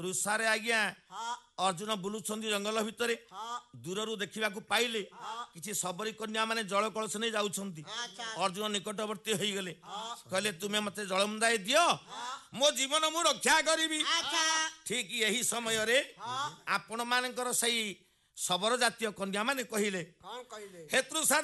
ତୃଷାରେ ଆଜ୍ଞା ହଁ ଅର୍ଜୁନ ବୁଲୁଛନ୍ତି ଜଙ୍ଗଲ ଭିତରେ ହଁ ଦୂରରୁ ଦେଖିବାକୁ ପାଇଲେ କିଛି ଶବରୀ କନ୍ୟା ମାନେ ଜଳ କଳସ ନେଇ ଯାଉଛନ୍ତି ଆଚ୍ଛା ଅର୍ଜୁନ ନିକଟବର୍ତ୍ତୀ ହେଇଗଲେ ହଁ କହିଲେ ତୁମେ ମତେ ଜଳମୁନ୍ଦାଏ ଦିଅ ମୋ ଜୀବନ ମୁଁ ରକ୍ଷା କରିବି ଆଚ୍ଛା ଠିକ ଏହି ସମୟରେ ହଁ ଆପଣ ମାନଙ୍କର ସେଇ ଶବର ଜାତୀୟ କନ୍ୟା ମାନେ କହିଲେ କଣ କହିଲେ ହେ ତୃଷା